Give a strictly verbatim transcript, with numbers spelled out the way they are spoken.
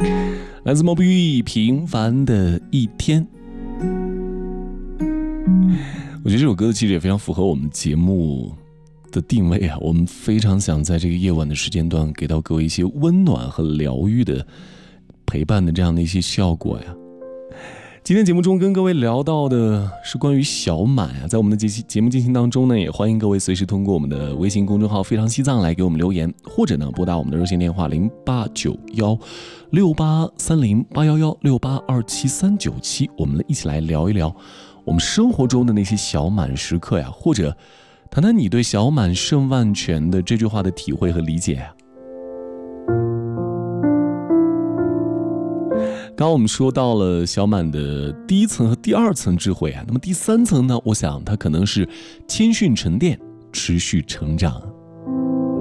来自毛不易平凡的一天。我觉得这首歌其实也非常符合我们节目的定位啊，我们非常想在这个夜晚的时间段给到各位一些温暖和疗愈的陪伴的这样的一些效果呀。今天节目中跟各位聊到的是关于小满啊，在我们的节节目进行当中呢，也欢迎各位随时通过我们的微信公众号非常西藏来给我们留言，或者呢拨打我们的热线电话零八九幺六八三零八幺幺六八二七三九七，我们一起来聊一聊我们生活中的那些小满时刻呀，或者谈谈你对小满胜万全的这句话的体会和理解呀。刚刚我们说到了小满的第一层和第二层智慧啊，那么第三层呢，我想它可能是谦逊沉淀，持续成长。